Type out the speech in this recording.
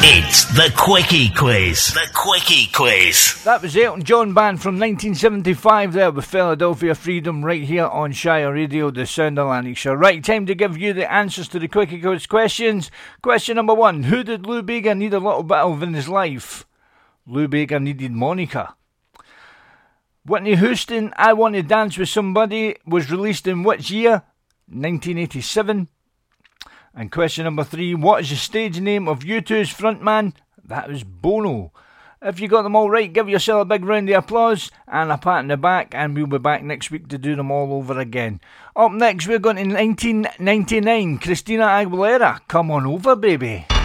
It's the Quickie Quiz. The Quickie Quiz. That was Elton John Band from 1975 there with Philadelphia Freedom right here on Shire Radio, the sound of Lanarkshire. Right, time to give you the answers to the Quickie Quiz questions. Question number 1. Who did Lou Bega need a little bit of in his life? Lou Bega needed Monica. Whitney Houston, I Want to Dance with Somebody was released in which year? 1987. And question number 3, what is the stage name of U2's frontman? That was Bono. If you got them all right, give yourself a big round of applause and a pat on the back, and we'll be back next week to do them all over again. Up next, we're going to 1999, Christina Aguilera, Come On Over, Baby.